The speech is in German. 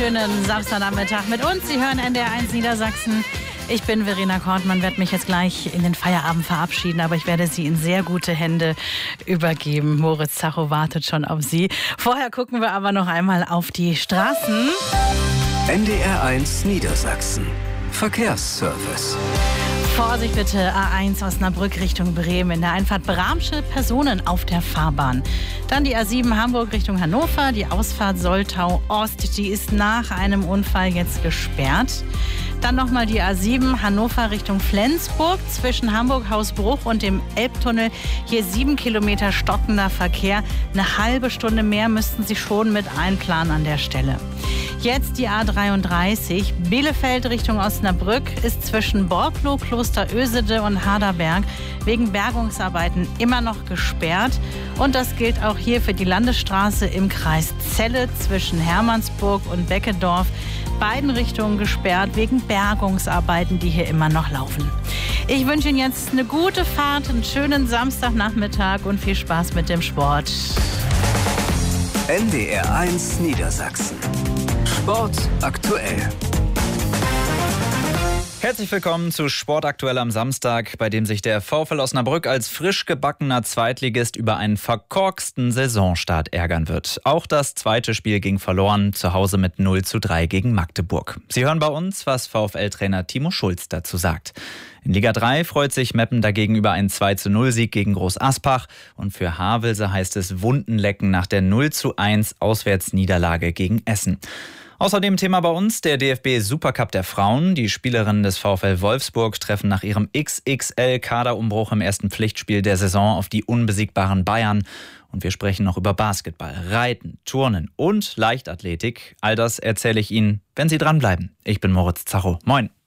schönen Samstagnachmittag mit uns. Sie hören NDR1 Niedersachsen. Ich bin Verena Kortmann, werde mich jetzt gleich in den Feierabend verabschieden, aber ich werde Sie in sehr gute Hände übergeben. Moritz Zacho wartet schon auf Sie. Vorher gucken wir aber noch einmal auf die Straßen. NDR1 Niedersachsen. Verkehrsservice. Vorsicht bitte, A1 Osnabrück Richtung Bremen. In der Einfahrt Bramsche Personen auf der Fahrbahn. Dann die A7 Hamburg Richtung Hannover. Die Ausfahrt Soltau Ost, die ist nach einem Unfall jetzt gesperrt. Dann nochmal die A7 Hannover Richtung Flensburg zwischen Hamburg-Hausbruch und dem Elbtunnel. Hier 7 Kilometer stockender Verkehr. Eine halbe Stunde mehr müssten Sie schon mit einplanen an der Stelle. Jetzt die A33 Bielefeld Richtung Osnabrück ist zwischen Borklow, Kloster Ösede und Harderberg wegen Bergungsarbeiten immer noch gesperrt. Und das gilt auch hier für die Landesstraße im Kreis Celle zwischen Hermannsburg und Beckedorf. Beiden Richtungen gesperrt wegen Bergungsarbeiten, die hier immer noch laufen. Ich wünsche Ihnen jetzt eine gute Fahrt, einen schönen Samstagnachmittag und viel Spaß mit dem Sport. NDR1 Niedersachsen. Sport aktuell. Herzlich willkommen zu Sport aktuell am Samstag, bei dem sich der VfL Osnabrück als frisch gebackener Zweitligist über einen verkorksten Saisonstart ärgern wird. Auch das zweite Spiel ging verloren, zu Hause mit 0:3 gegen Magdeburg. Sie hören bei uns, was VfL-Trainer Timo Schulz dazu sagt. In Liga 3 freut sich Meppen dagegen über einen 2:0-Sieg gegen Groß Aspach. Und für Havelse heißt es Wunden lecken nach der 0:1 Auswärtsniederlage gegen Essen. Außerdem Thema bei uns der DFB-Supercup der Frauen. Die Spielerinnen des VfL Wolfsburg treffen nach ihrem XXL-Kaderumbruch im ersten Pflichtspiel der Saison auf die unbesiegbaren Bayern. Und wir sprechen noch über Basketball, Reiten, Turnen und Leichtathletik. All das erzähle ich Ihnen, wenn Sie dranbleiben. Ich bin Moritz Zacho. Moin.